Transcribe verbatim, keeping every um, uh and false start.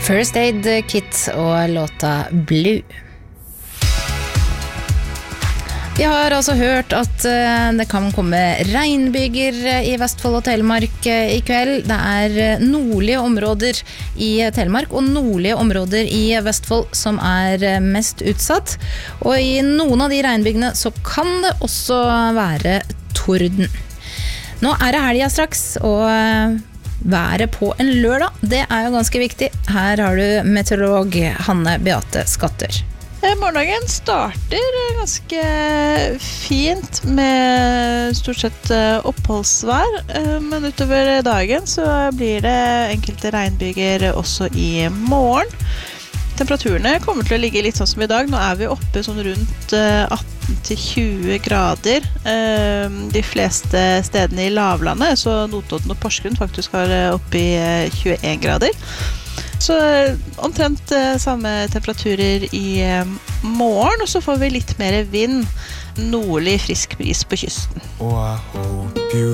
First Aid Kit og låta Blue. Vi har altså hørt at det kan komme regnbyger i Vestfold og Telemark i kveld. Det er nordlige områder i Telemark og nordlige områder i Vestfold som er mest utsatt. Og i noen av de regnbygene så kan det også være torden. Nå er det helga straks, og været på en lørdag, det er jo ganske viktig. Her har du meteorolog Hanne Beate Skatter. Morgendagen starter ganske fint med stort sett oppholdsvær, men utover dagen så blir det enkelte regnbyger også i morgen. Temperaturene kommer til å ligge litt sånn som i dag. Nå er vi oppe sånn rundt atten til tjue grader de fleste stedene i lavlandet, så Notodden og Porsgrunn faktisk har oppe i tjueen grader. Så omtrent samme temperaturer i morgen, og så får vi litt mer vind, nordlig frisk bris på kysten.